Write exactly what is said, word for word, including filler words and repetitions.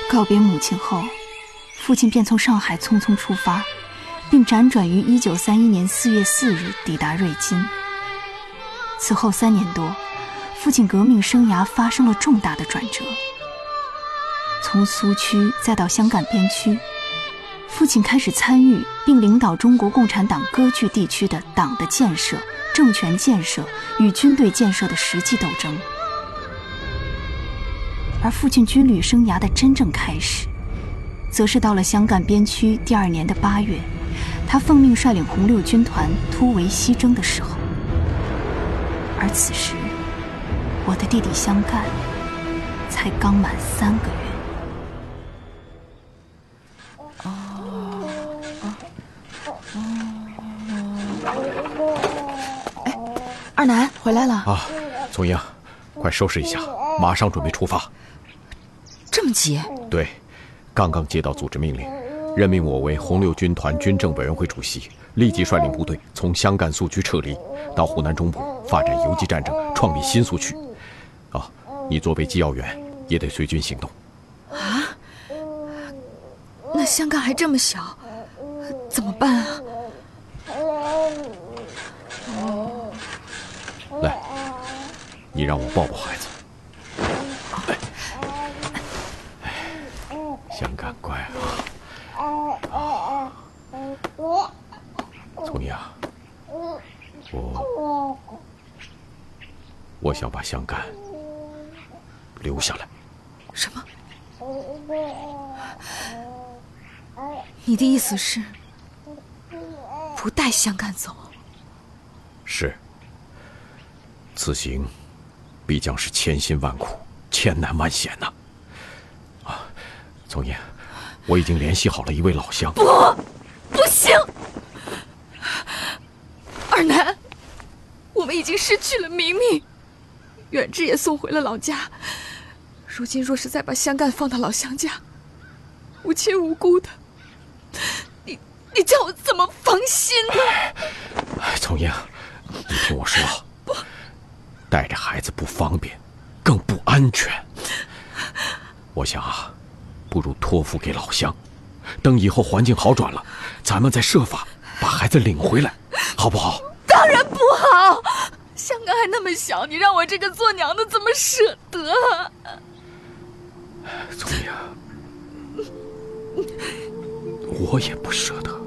告别母亲后，父亲便从上海匆匆出发，并辗转于一九三一年四月四日抵达瑞金。此后三年多，父亲革命生涯发生了重大的转折。从苏区再到湘赣边区，父亲开始参与并领导中国共产党割据地区的党的建设、政权建设与军队建设的实际斗争。而父亲军旅生涯的真正开始，则是到了湘赣边区第二年的八月，他奉命率领红六军团突围西征的时候。而此时，我的弟弟湘赣才刚满三个月。哎，二南回来了啊！从英，快收拾一下，马上准备出发。 这么急？ 对，刚刚接到组织命令，任命我为红六军团军政委员会主席，立即率领部队从湘赣苏区撤离，到湖南中部发展游击战争，创立新苏区。啊，你作为机要员，也得随军行动。 啊？那湘赣还这么小，怎么办啊？ 来，你让我抱抱孩子。来，湘赣乖啊！从英啊，我我想把湘赣留下来。 什么？你的意思是不带湘赣走？ 是。此行必将是千辛万苦、千难万险呐！啊，从英，我已经联系好了一位老乡。 不，不行！二南，我们已经失去了明明，远志也送回了老家。如今若是再把湘赣放到老乡家，无亲无故的，你你叫我怎么放心呢？ 哎，从英，你听我说。带着孩子不方便，更不安全。我想啊，不如托付给老乡，等以后环境好转了，咱们再设法把孩子领回来，好不好？ 当然不好！湘赣还那么小，你让我这个做娘的怎么舍得啊？ 聪明，我也不舍得。